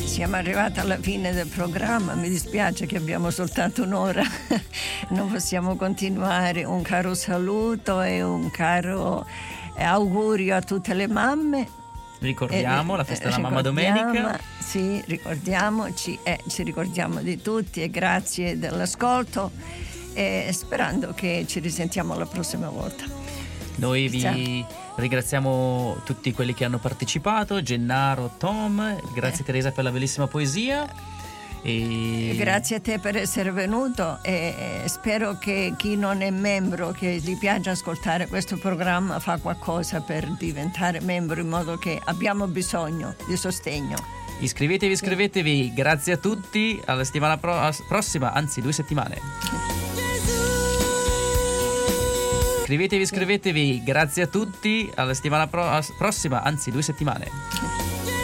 Siamo arrivati alla fine del programma, mi dispiace che abbiamo soltanto un'ora, non possiamo continuare. Un caro saluto e un caro augurio a tutte le mamme. Ricordiamo la festa della mamma domenica. Sì, ricordiamoci, ci ricordiamo di tutti e grazie dell'ascolto e sperando che ci risentiamo la prossima volta. Noi vi ringraziamo tutti quelli che hanno partecipato, Gennaro, Tom, grazie Teresa per la bellissima poesia. E grazie a te per essere venuto e spero che chi non è membro, che gli piace ascoltare questo programma, fa qualcosa per diventare membro, in modo che abbiamo bisogno di sostegno. Iscrivetevi, grazie a tutti, alla settimana prossima, anzi 2 settimane. Iscrivetevi, grazie a tutti, alla settimana prossima, anzi 2 settimane.